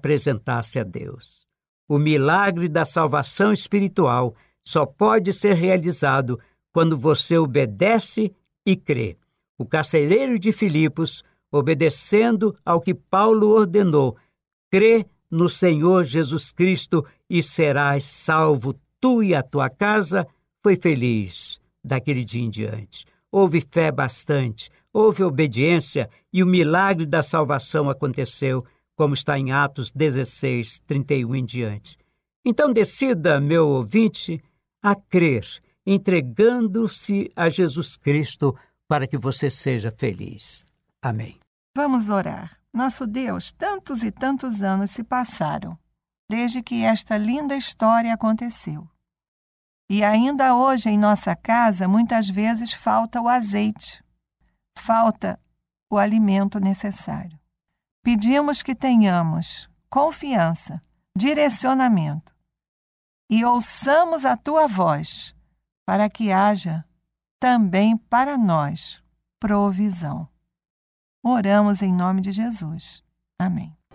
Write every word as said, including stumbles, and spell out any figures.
apresentasse a Deus. O milagre da salvação espiritual só pode ser realizado quando você obedece e crê. O carcereiro de Filipos, obedecendo ao que Paulo ordenou, crê no Senhor Jesus Cristo e serás salvo, tu e a tua casa, foi feliz daquele dia em diante. Houve fé bastante, houve obediência e o milagre da salvação aconteceu, como está em Atos dezesseis, trinta e um em diante. Então decida, meu ouvinte, a crer, entregando-se a Jesus Cristo para que você seja feliz. Amém. Vamos orar. Nosso Deus, tantos e tantos anos se passaram desde que esta linda história aconteceu. E ainda hoje em nossa casa, muitas vezes falta o azeite, falta o alimento necessário. Pedimos que tenhamos confiança, direcionamento e ouçamos a Tua voz para que haja também para nós provisão. Oramos em nome de Jesus. Amém.